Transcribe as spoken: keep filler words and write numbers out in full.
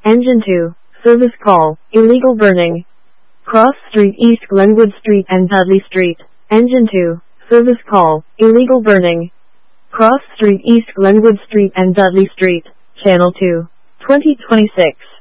Engine two. Service call. Illegal burning. Cross Street, East Glenwood Street and Dudley Street. Engine two. Service call. Illegal burning. Cross Street, East Glenwood Street and Dudley Street. Channel two. twenty twenty-six.